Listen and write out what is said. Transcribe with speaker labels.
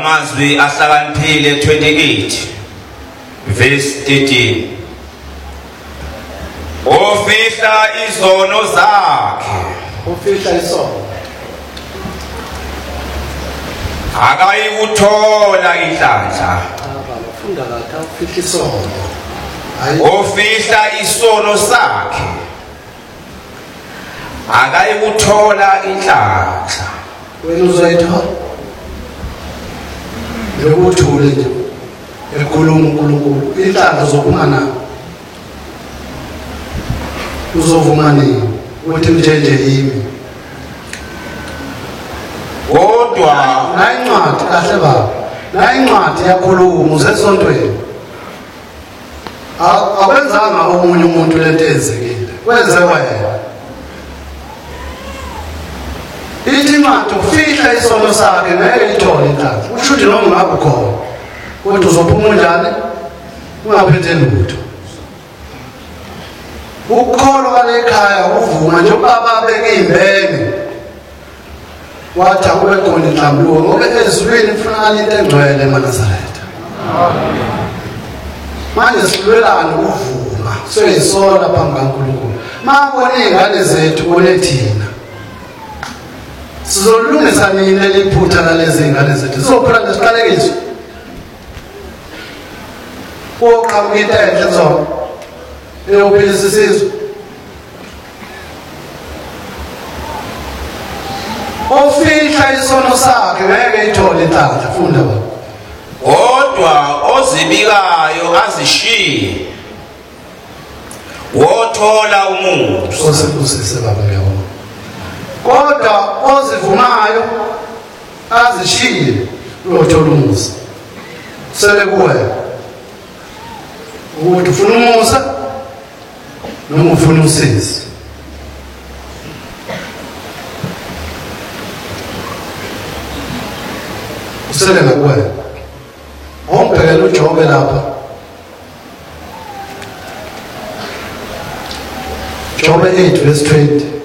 Speaker 1: amazwi ahlakaniphile 28 verse 13 ofihla izono zakhe
Speaker 2: ufihla isono
Speaker 1: akayikuthola inhlanhla
Speaker 2: bafunda kahle ufihla isono
Speaker 1: ofihla isono sakhe akayikuthola inhlanhla
Speaker 2: wena uzoyithola lokuthule nje ekhuluma uNkulunkulu inhlanhla zophuma nayo uzovuma nini ukuthi mjenje yimi
Speaker 1: kodwa
Speaker 2: nayincwadi kahle baba nayincwadi yakhuluma uzesontweni akwenzanga omunye umuntu lento ezekile kwenze wena ithi incwadi ufihla isono sakhe ngeke ithole inhlanhla usho ukuthi noma ngabe khona kodwa uzophuma unjani ungaphethe lutho ukukholwa lekhaya uvuma nje ubaba abeke imbenge wathi akube khona inhlambuluko ngoba ezulwini kufanele into engcwele eManazaretha manje silwelana ukuvuma siyisola phambi kaNkulunkulu mabona izingane zethu kone thina sizolungisa nini leliphutha lalezi izingane zethu sizophila nesiqalekiso koqhamuka into enhle zona eyophilisa isizwe ofihla isono sakhe ngeke ithole inhlanhla funda baba
Speaker 1: kodwa ozibikayo azishiye wothola umusa
Speaker 2: osebusise baba ngiyabona kodwa ozivumayo azishiye uyothola umusa sele kuwena ukuthi ufuna umusa noma ufuna usizi usele ngakuwena awumbhekela uJobe lapha Jobe 8 verse 20